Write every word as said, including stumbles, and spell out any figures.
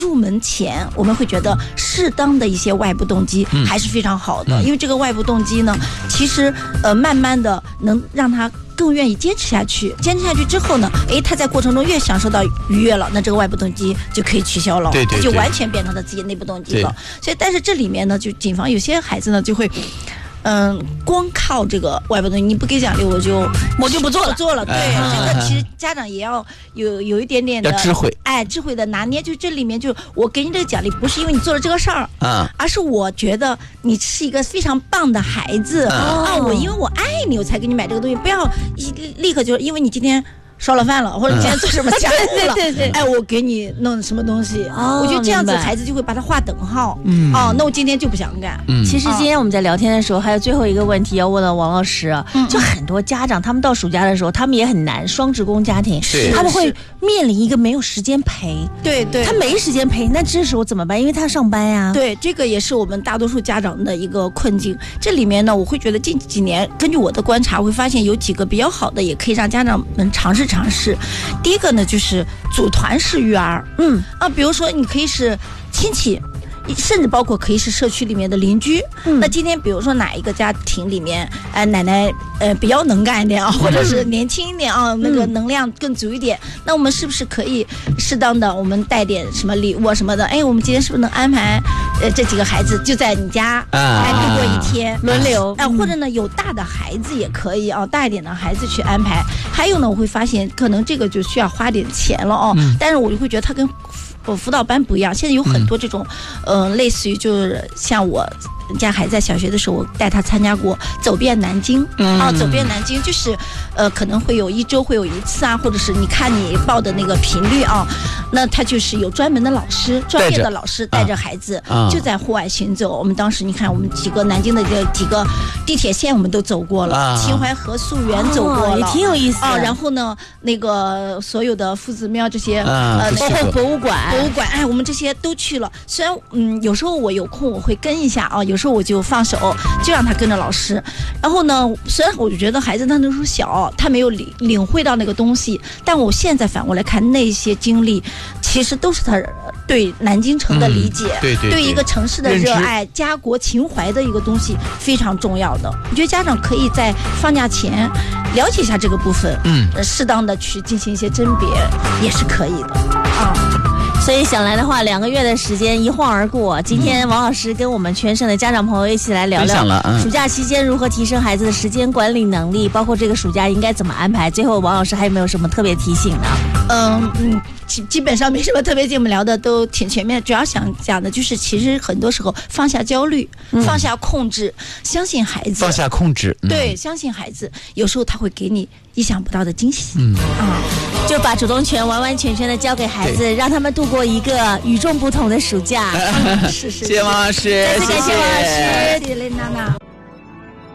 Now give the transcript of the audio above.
入门前我们会觉得适当的一些外部动机还是非常好的，嗯、因为这个外部动机呢，其实呃慢慢的能让他更愿意坚持下去，坚持下去之后呢，哎，他在过程中越享受到愉悦了，那这个外部动机就可以取消了， 对对对， 他就完全变成他自己内部动机了。所以，但是这里面呢，就谨防有些孩子呢就会。嗯，光靠这个外部动机，你不给奖励，我就我就不做了， 不做了。对， 啊、 这个其实家长也要有有一点点的智慧， 哎，智慧的拿捏。就这里面，就我给你这个奖励，不是因为你做了这个事儿啊，而是我觉得你是一个非常棒的孩子、嗯、啊，我因为我爱你，我才给你买这个东西，不要立刻就因为你今天。烧了饭了，或者你今天做什么家务了？ 对对对， 哎，我给你弄什么东西？哦、我觉得这样子孩子就会把它划等号。 嗯， 哦，那我今天就不想干。 嗯，其实今天我们在聊天的时候，还有最后一个问题要问了王老师。嗯，就很多家长他们到暑假的时候，他们也很难，双职工家庭，他们会面临一个没有时间陪。 对对， 他没时间陪，那这时候怎么办？因为他上班呀、啊。 对，这个也是我们大多数家长的一个困境。这里面呢，我会觉得近几年根据我的观察，我会发现有几个比较好的，也可以让家长们尝试尝试。第一个呢，就是组团式育儿，嗯啊，比如说你可以是亲戚，甚至包括可以是社区里面的邻居。嗯、那今天比如说哪一个家庭里面，哎、呃，奶奶呃比较能干一点啊，或者是年轻一点啊，那个能量更足一点，嗯、那我们是不是可以适当的我们带点什么礼物什么的？哎，我们今天是不是能安排呃这几个孩子就在你家来度过一天，轮流？哎、呃，或者呢有大的孩子也可以啊，大一点的孩子去安排。还有呢，我会发现可能这个就需要花点钱了哦，嗯、但是我就会觉得它跟我辅导班不一样，现在有很多这种，嗯、呃，类似于就是像我家还在小学的时候，我带他参加过走遍南京、嗯、啊，走遍南京就是，呃，可能会有一周会有一次啊，或者是你看你报的那个频率啊，那他就是有专门的老师，专业的老师带着孩子、啊、就在户外行走。我们当时你看，我们几个南京的这几个地铁线我们都走过了，啊、秦淮河溯源走过了， 哦、也挺有意思啊。然后呢，那个所有的夫子庙这些， 啊、 呃， 包括博物馆。 博物馆，哎，我们这些都去了。虽然，嗯，有时候我有空我会跟一下啊，有时候我就放手，就让他跟着老师。然后呢，虽然我就觉得孩子他那时候小，他没有领领会到那个东西，但我现在反过来看，那些经历其实都是他对南京城的理解， 嗯、对 对, 对， 对一个城市的热爱、家国情怀的一个东西非常重要的。我觉得家长可以在放假前了解一下这个部分，嗯，呃、适当的去进行一些甄别也是可以的啊。 所以想来的话，两个月的时间一晃而过。今天王老师跟我们全省的家长朋友一起来聊聊暑假期间如何提升孩子的时间管理能力，包括这个暑假应该怎么安排。最后，王老师还有没有什么特别提醒呢？ 嗯嗯，基基本上没什么特别，我们聊的都挺全面。主要想讲的就是，其实很多时候放下焦虑，嗯、放下控制，相信孩子， 放下控制， 嗯、对，相信孩子，有时候他会给你意想不到的惊喜。嗯啊， 就把主动权完完全全的交给孩子，让他们度过一个与众不同的暑假。 嗯、是是， 谢谢王老师， 再次感谢王老师， 谢谢雷娜娜。